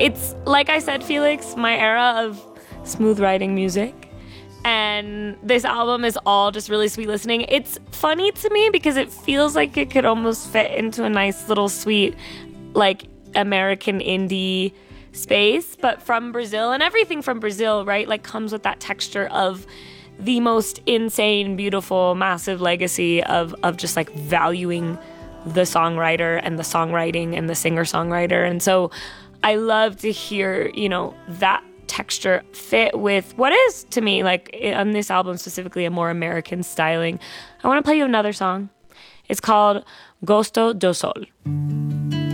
It's, like I said, Felix, my era of smooth writing music. And this album is all just really sweet listening. It's funny to me because it feels like it could almost fit into a nice little sweet, like, American indie space, but from Brazil. And everything from Brazil, right, like, comes with that texture of the most insane, beautiful, massive legacy of just, like, valuing the songwriter and the songwriting and the singer-songwriter. And so I love to hear, you know, that texture fit with what is, to me, like, on this album specifically, a more American styling. I want to play you another song. It's called Gosto do Sol.